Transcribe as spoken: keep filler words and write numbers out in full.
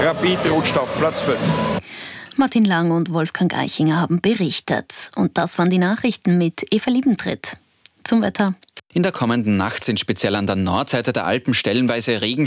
Rapid rutscht auf Platz fünf. Martin Lang und Wolfgang Eichinger haben berichtet. Und das waren die Nachrichten mit Eva Liebentritt. Zum Wetter. In der kommenden Nacht sind speziell an der Nordseite der Alpen stellenweise Regen